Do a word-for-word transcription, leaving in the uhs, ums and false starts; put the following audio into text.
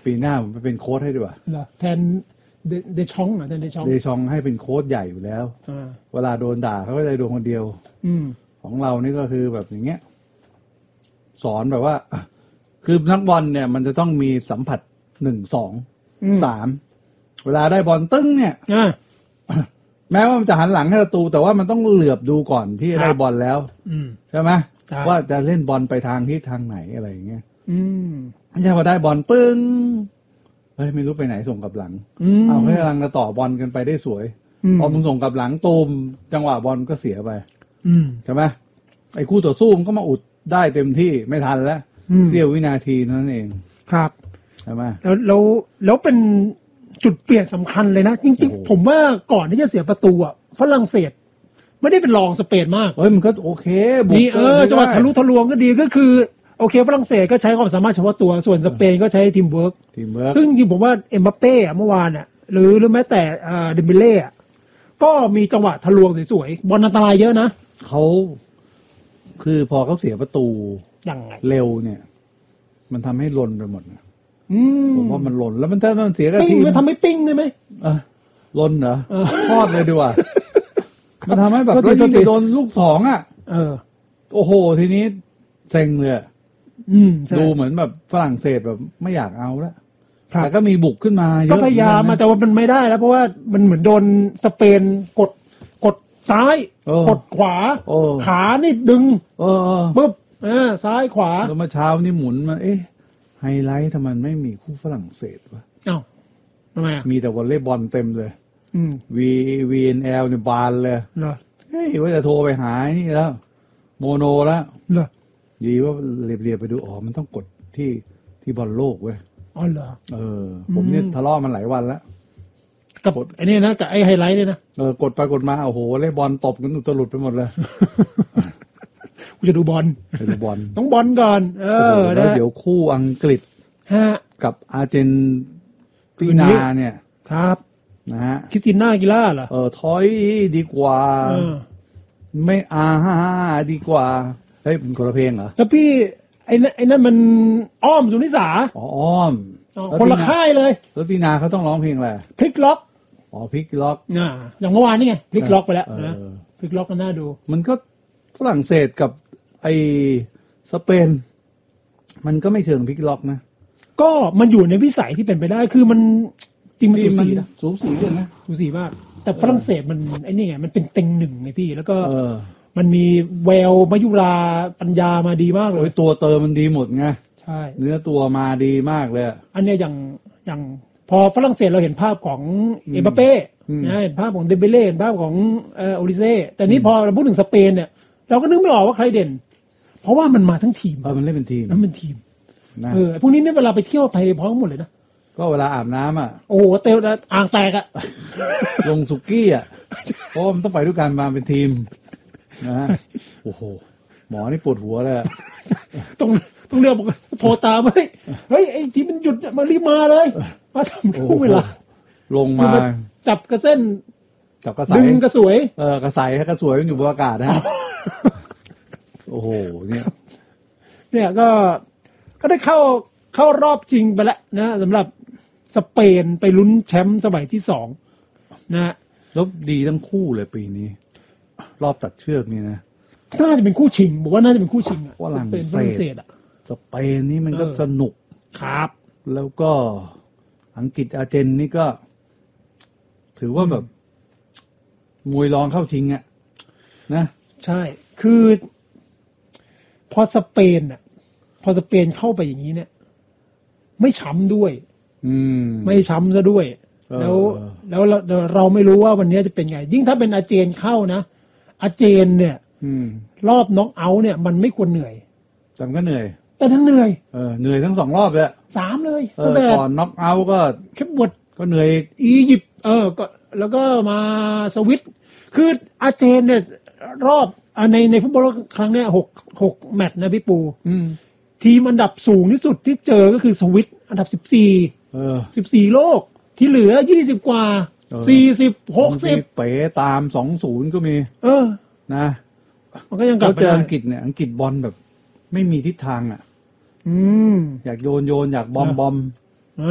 ปีหน้าผมไปเป็นโค้ชให้ดีกว่าแทนเดชองเหรอแทนเดชองเดชองให้เป็นโค้ชใหญ่อยู่แล้วเวลาโดนด่าเขาก็จะโดนคนเดียวของเรานี่ก็คือแบบอย่างเงี้ยสอนแบบว่าคือนักบอลเนี่ยมันจะต้องมีสัมผัสหนึ่งสองสามเวลาได้บอลตึ้งเนี่ยแม้ว่ามันจะหันหลังให้ศัตรูแต่ว่ามันต้องเหลือบดูก่อนที่จะได้บอลแล้วใช่ไหมว่าจะเล่นบอลไปทางที่ทางไหนอะไรอย่างเงี้ยไม่ใช่พอได้บอลปึ้งเฮ้ยไม่รู้ไปไหนส่งกับหลังเอาให้กำลังจะต่อบอลกันไปได้สวยพอมึงส่งกับหลังตูมจังหวะบอลก็เสียไปใช่ไหมไอ้คู่ต่อสู้มันก็มาอุดได้เต็มที่ไม่ทันแล้วเสี้ยววินาทีนั่นเองครับใช่ไหมแล้วแล้วแล้วเป็นจุดเปลี่ยนสำคัญเลยนะจริงๆผมว่าก่อนที่จะเสียประตูอ่ะฝรั่งเศสไม่ได้เป็นรองสเปนมากเฮ้ยมันก็โอเคนี่เออจังหวะทะลุทะลวงก็ดีก็คือโอเคฝรั่งเศสก็ใช้ความสามารถเฉพาะตัวส่วนสเปนก็ใช้ทีมเวิร์กทีมเวิร์กซึ่งจริงๆผมว่าเอ็มบัปเป้เมื่อวานอ่ะหรือหรือแม้แต่อ่าเดมเบเล่ก็มีจังหวะทะลวงสวยๆบอลอันตรายเยอะนะเขาคือพอเขาเสียประตูยังไงเร็วเนี่ยมันทำให้หล่นไปหมดนะผมว่ามันหล่นแล้วมันถ้ามันเสียกับทีมมันทำให้ปิ้งได้ไหมเออหล่นเหรอทอดเลยดีกว่ามันทำให้แบบเราจะโดนลูกสองอ่ะเออโอ้โหทีนี้เซ็งเลยดูเหมือนแบบฝรั่งเศสแบบไม่อยากเอาแล้วแต่ก็มีบุกขึ้นมาก็พยายามมาแต่ว่ามันไม่ได้แล้วเพราะว่ามันเหมือนโดนสเปนกดกดซ้ายกดขวาขานี่ดึงปุ๊บอ่าซ้ายขวาแล้วเมื่อเช้านี่หมุนมาเอ๊ะไฮไลท์ทำไมไม่มีคู่ฝรั่งเศสวะอ้าวทำไมอ่ะมีแต่วอลเลย์บอลเต็มเลยวีวีเอ็นแอลเนี่ยบานเลยเหรอเฮ้ยว่าจะโทรไปหานี่แล้วโมโนแล้วเหรอดีว่าเรียบๆไปดูอ๋อมันต้องกดที่ที่บอลโลกเว้ยอ๋อเหรอเออผมเนี่ยทะเลาะมันหลายวันแล้วกับไอ้นี่นะกับไอ้ไฮไลท์เนี่ยนะเออกดไปกดมาโอ้โหเล่นบอลตบกันอุตลุดไปหมดเลยกูจะดูบอลจะดูบอลต้องบอลก่อนเออแล้วเดี๋ยวคู่อังกฤษฮะกับอาร์เจนตินาเนี่ยครับนะฮะคริสติน่ากิล่าเหรอเออถอยดีกว่าไม่อาดีกว่าเฮ้ยเป็นคนละเพลงเหรอแล้วพี่ไอ้นั่นไอ้นั่นมันอ้อมสุนิสาอ๋ออ้อมคนละค่ายเลยแล้วตินาเขาต้องร้องเพลงอะไรพลิกล็อกอ๋อพลิกล็อกอ่าอย่างเมื่อวานนี่ไงพลิกล็อกไปแล้วนะพลิกล็อกก็น่าดูมันก็ฝรั่งเศสกับไอ้สเปนมันก็ไม่เชิงพลิกล็อกนะก็มันอยู่ในวิสัยที่เป็นไปได้คือมันทีมมันสูสีนะสูสีเลยนะสูสีมากแต่ฝรั่งเศสมันไอ้นี่ไงมันเป็นเต็งหนึ่งไงพี่แล้วก็มันมีแววมายุราปัญญามาดีมากเลยตัวเติมมันดีหมดไงใช่เนื้อตัวมาดีมากเลยอันนี้อย่างอย่างพอฝรั่งเศสเราเห็นภาพของเอ็มบัปเป้นะเห็นภาพของเดมเบเล่เห็นภาพของเอ่อโอลิเซ่แต่นี้พอเราพูดถึงสเปนเนี่ยเราก็นึกไม่ออกว่าใครเด่นเพราะว่ามันมาทั้งทีมเออมันเล่นเป็นทีมมันเป็นทีมเออพวกนี้เนี่ยเวลาไปเที่ยวไปพร้อมหมดเลยนะก็เวลาอาบน้ำอ่ะโอ้โหเตลอ่างแตกอ่ะลงสุกี้อ่ะเพราะมันต้องไปด้วยกันมาเป็นทีมนะฮะโอ้โหหมอนี่ปวดหัวเลยต้องต้องเรียกบอกโทรตามเฮ้ยเฮ้ยไอ้ที่มันหยุดมารีบมาเลยมาทำคู่เวลาลงมาจับกระเส้นจับกระสายดึงกระสวยเออกระสายกระสวยมันอยู่บนอากาศนะโอ้โหเนี่ยเนี่ยก็ก็ได้เข้าเข้ารอบจริงไปแล้วนะสำหรับสเปนไปลุ้นแชมป์สมัยที่สองนะแล้วดีทั้งคู่เลยปีนี้รอบตัดเชือกนี่นะน่าจะเป็นคู่ชิงบอกว่าน่าจะเป็นคู่ชิงอ่ะฝรั่งเศสอ่ะสเปนนี่มันก็สนุกครับแล้วก็อังกฤษอาร์เจนนี่ก็ถือว่าแบบมวยรองเข้าชิงอ่ะนะใช่คือพอสเปนอ่ะพอสเปนเข้าไปอย่างนี้เนี่ยไม่ช้ำด้วยอืมไม่ช้ำซะด้วยแล้วแล้วเราเราไม่รู้ว่าวันนี้จะเป็นไงยิ่งถ้าเป็นอาร์เจนเข้านะอาร์เจนเนี่ยรอบน็อกเอาท์เนี่ยมันไม่ควรเหนื่อยแต่ก็เหนื่อยแต่ทั้งเหนื่อยเออเหนื่อยทั้งสองรอบเลยสามเลยตั้งแต่ก่อนน็อกเอาท์ก็แค่บวชก็เหนื่อยอียิปต์เออก็แล้วก็มาสวิตคืออาร์เจนเนี่ยรอบในในฟุตบอลครั้งเนี้ยหกหกแมตช์นะพี่ปูทีมอันดับสูงที่สุดที่เจอก็คือสวิตอันดับสิบสี่เออสิบสี่โลกที่เหลือยี่สิบกว่าสี่สิบหกสิบเป๋ตามสองศูนย์ก็มีเออนะมันก็ยังกลับไปเจออังกฤษเนี่ยอังกฤษบอลแบบไม่มีทิศทางอ่ะอืมอยากโยนโยนอยากบอมบอม